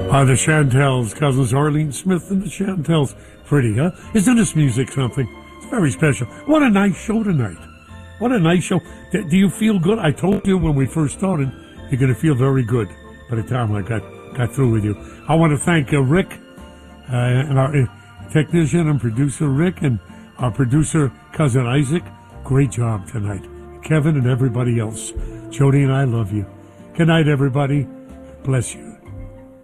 The Chantels, cousins Arlene Smith and the Chantels. Pretty, huh? Isn't this music something? It's very special. What a nice show tonight. What a nice show. Do you feel good? I told you when we first started, you're going to feel very good by the time I got through with you. I want to thank Rick, and our technician and producer Rick, and our producer, cousin Isaac. Great job tonight. Kevin and everybody else. Jody and I love you. Good night, everybody. Bless you.